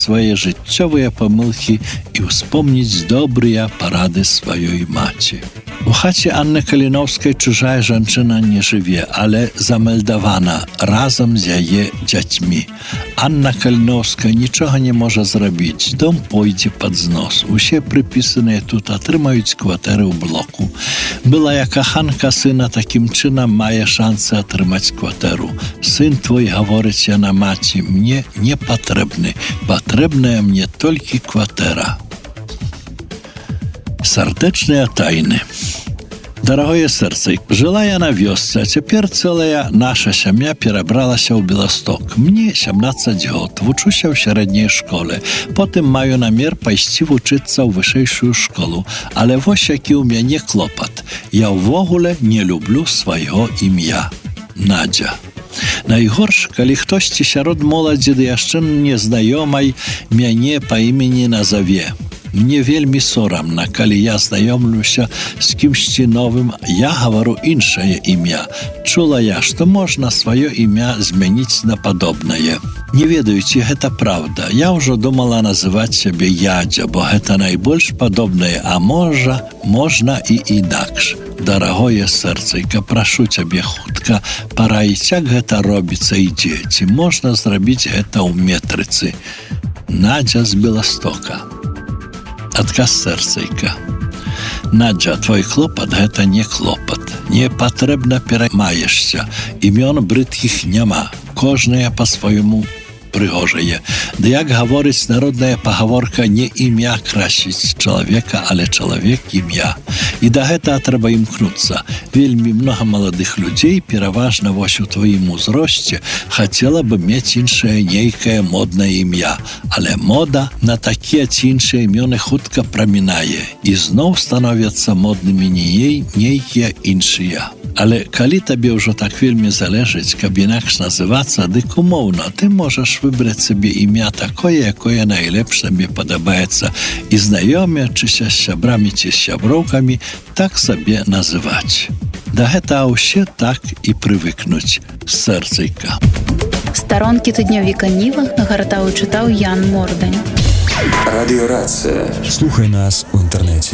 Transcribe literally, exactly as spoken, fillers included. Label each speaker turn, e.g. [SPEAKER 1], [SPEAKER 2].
[SPEAKER 1] свае жыццёвыя памылкі і ўспомніць добрыя парады сваёй маці. У хаце Анны Каліноўскай чужая жанчына не жыве, але замельдавана разам з яе дзяцьмі. Анна Каліноўская нічога не можа зрабіць, дом пойдзе пад знос. Усе прыпісаныя тут атрымаюць кватэры ў блоку. Былая каханка сына такім чынам мае шансы атрымаць кватэру. Сын твой, гаворыць яна маці, мне не патрэбны. Патрэбная мне толькі кватэра. Сардэчныя тайны. Дарагое сэрца, жыла я на вёсцы, а цяпер цэлая наша сям'я перабралася ў Беласток. Мне сямнаццаць год, вучуся ў сярэдняй школе. Потым маю намер пайсці вучыцца ў вышэйшую школу. Але вось які ў мяне клопат. Я ўвогуле не люблю свайго імя. Надзя. Найгорш, калі хтосьці сярод моладзі ды яшчэ незнаёмай мяне па імені назаве. Мне вельмі сорамна, калі я знаёмлюся з кімсьці новым, я гавару іншае імя. Чула я, што можна сваё імя змяніць на падобнае. Не ведаю, ці гэта праўда. Я ўжо думала называць сябе Ядзя, бо гэта найбольш падобнае, а можа, можна і інакш. Дарагое сэрцайка, прашу цябе хутка параіць, як гэта робіцца і дзе. Ці можна зрабіць гэта ў метрыцы. Надзя з Беластока. Адказ сэрцайка. Надзя, твой клопат гэта не клопат. Не патрэбна пераймаешся. Імён брыдкіх няма. Кожнае па-свайму прыгожае. Ды як гаворыць народная пагаворка, не імя красіць чалавека, але чалавек імя. І да гэтага трэба імкнуцца. Вельмі многа маладых людзей, пераважна вось у тваім узросце, хацела бы мець іншае нейкае моднае імя. Але мода на такія ці іншыя імёны хутка прамінае. І зноў становяцца моднымі не нейкія іншыя. Але калі табе ўжо так вельмі залежыць, каб інакш называцца, дык умоўна, ты можаш выбраць сабе імя такое, якое найлепш табе падабаецца, і знаёмячыся з сябрамі ці з сяброўкамі так сабе называць. Да гэтага ўсе так і прывыкнуць. Сэрцайка.
[SPEAKER 2] Старонкі тыднёвіка Ніва нагартаў і чытаў Ян Мордань.
[SPEAKER 3] Радыёрацыя. Слухай нас у інтэрнэце.